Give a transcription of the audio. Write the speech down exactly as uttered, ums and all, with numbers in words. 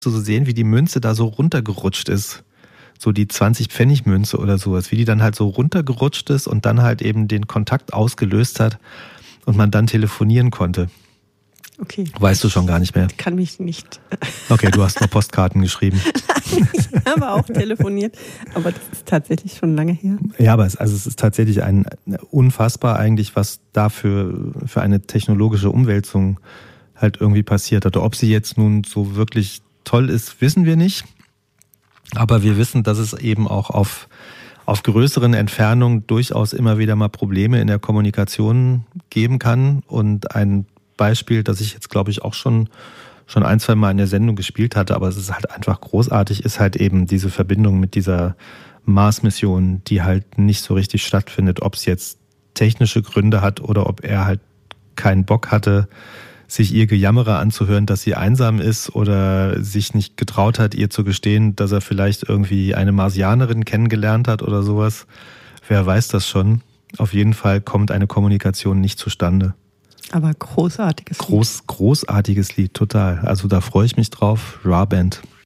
so sehen, wie die Münze da so runtergerutscht ist. So die zwanzig-Pfennig-Münze oder sowas, wie die dann halt so runtergerutscht ist und dann halt eben den Kontakt ausgelöst hat und man dann telefonieren konnte. Okay. Weißt du schon gar nicht mehr? Ich kann mich nicht. Okay, du hast nur Postkarten geschrieben. Nein, ich habe auch telefoniert, aber das ist tatsächlich schon lange her. Ja, aber es, also es ist tatsächlich ein unfassbar eigentlich, was da für, für eine technologische Umwälzung halt irgendwie passiert hat. Ob sie jetzt nun so wirklich toll ist, wissen wir nicht. Aber wir wissen, dass es eben auch auf, auf größeren Entfernungen durchaus immer wieder mal Probleme in der Kommunikation geben kann. Und ein Beispiel, das ich jetzt, glaube ich, auch schon, schon ein, zwei Mal in der Sendung gespielt hatte, aber es ist halt einfach großartig, ist halt eben diese Verbindung mit dieser Mars-Mission, die halt nicht so richtig stattfindet, ob es jetzt technische Gründe hat oder ob er halt keinen Bock hatte, sich ihr Gejammerer anzuhören, dass sie einsam ist oder sich nicht getraut hat, ihr zu gestehen, dass er vielleicht irgendwie eine Marsianerin kennengelernt hat oder sowas. Wer weiß das schon. Auf jeden Fall kommt eine Kommunikation nicht zustande. Aber großartiges Groß, Lied. Großartiges Lied, total. Also da freue ich mich drauf. Ra Band.